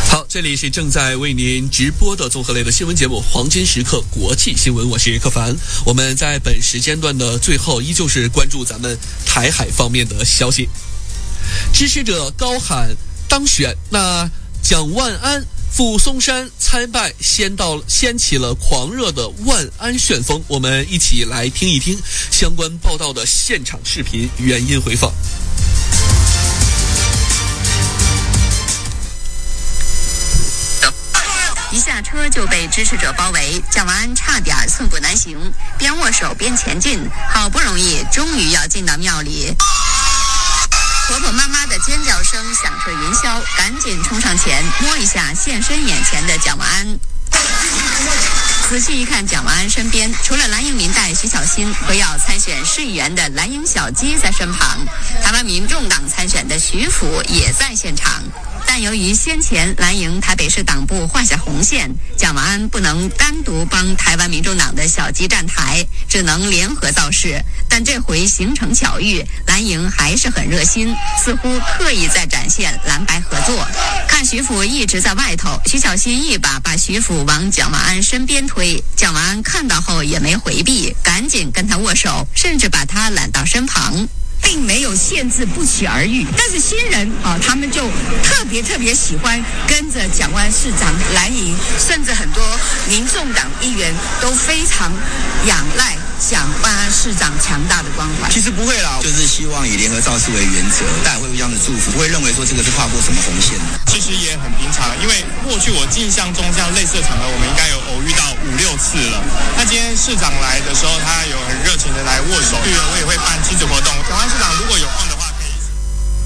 好，这里是正在为您直播的综合类的新闻节目《黄金时刻国际新闻》，我是柯凡。我们在本时间段的最后，依旧是关注咱们台海方面的消息。支持者高喊当选，那蒋万安赴松山参拜，掀起了狂热的万安旋风。我们一起来听一听相关报道的现场视频原音回放。 一下车就被支持者包围，蒋万安差点寸步难行，边握手边前进，好不容易终于要进到庙里。婆婆妈妈的尖叫声响彻云霄，赶紧冲上前摸一下现身眼前的蒋万安。仔细一看，蒋万安身边除了蓝营民代徐巧芯和要参选市议员的蓝营小鸡在身旁，台湾民众党参选的徐府也在现场。但由于先前蓝营台北市党部画下红线，蒋万安不能单独帮台湾民众党的小鸡站台，只能联合造势。但这回形成巧遇，蓝营还是很热心，似乎刻意在展现蓝白合作。看徐府一直在外头，徐巧芯一把把徐府往蒋万安身边推，蒋万安看到后也没回避，赶紧跟他握手，甚至把他揽到身旁。 并没有限制不期而遇，但是新人他们就特别喜欢跟着蒋万安市长蓝营，甚至很多民众党议员都非常仰赖蒋万安市长强大的光环。 其实不会啦，就是希望以联合造势为原则，但也会互相的祝福，不会认为说这个是跨过什么红线。 其实也很平常，因为过去我印象中这样类似的场合，我们应该有偶遇到5-6次了。那今天市长来的时候，他有很热情的来握手，我也会办亲子活动。蒋万安市长如果有空的